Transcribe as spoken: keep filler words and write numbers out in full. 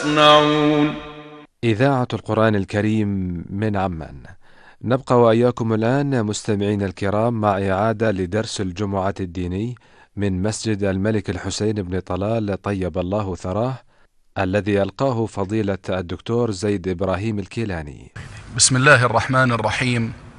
يصنعون. إذاعة القرآن الكريم من عمان. نبقى وإياكم الآن مستمعين الكرام مع إعادة لدرس الجمعة الديني من مسجد الملك الحسين بن طلال طيب الله ثراه، الذي يلقاه فضيلة الدكتور زيد إبراهيم الكيلاني. بسم الله الرحمن الرحيم.